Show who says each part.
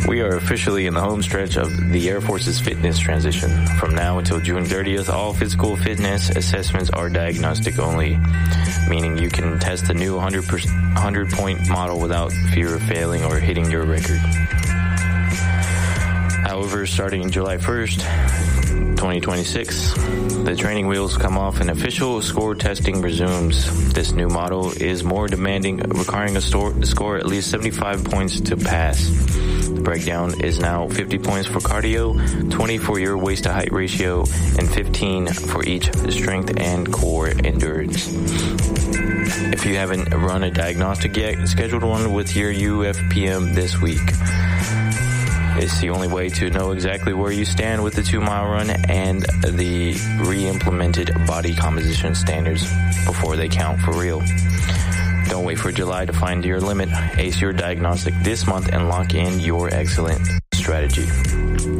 Speaker 1: We are officially in the home stretch of the Air Force's fitness transition. From now until June 30th, all physical fitness assessments are diagnostic only, meaning you can test the new 100-point model without fear of failing or hitting your record. However, starting July 1st, 2026, the training wheels come off and official score testing resumes. This new model is more demanding, requiring a score at least 75 points to pass. The breakdown is now 50 points for cardio, 20 for your waist to height ratio, and 15 for each strength and core endurance. If you haven't run a diagnostic yet, schedule one with your UFPM this week. It's the only way to know exactly where you stand with the 2-mile run and the re-implemented body composition standards before they count for real. Don't wait for July to find your limit. Ace your diagnostic this month and lock in your excellent strategy.